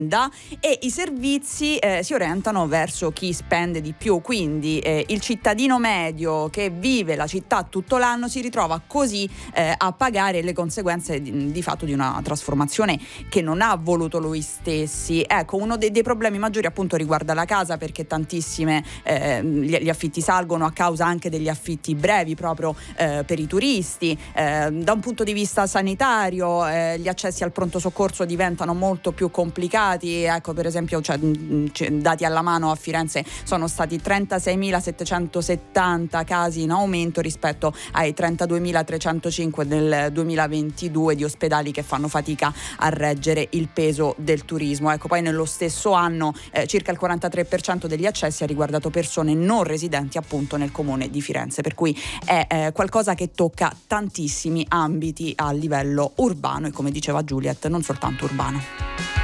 e i servizi si orientano verso chi spende di più, quindi il cittadino medio che vive la città tutto l'anno si ritrova così a pagare le conseguenze di fatto di una trasformazione che non ha voluto lui stessi. Ecco, uno dei problemi maggiori appunto riguarda la casa, perché tantissime gli affitti salgono a causa anche degli affitti brevi proprio per i turisti. Da un punto di vista sanitario gli accessi al pronto soccorso diventano molto più complicati. Ecco, per esempio, dati alla mano, a Firenze sono stati 36.770 casi in aumento rispetto ai 32.305 del 2022 di ospedali che fanno fatica a reggere il peso del turismo. Ecco, poi nello stesso anno circa il 43% degli accessi ha riguardato persone non residenti appunto nel comune di Firenze, per cui è qualcosa che tocca tantissimi ambiti a livello urbano e, come diceva Juliet, non soltanto urbano.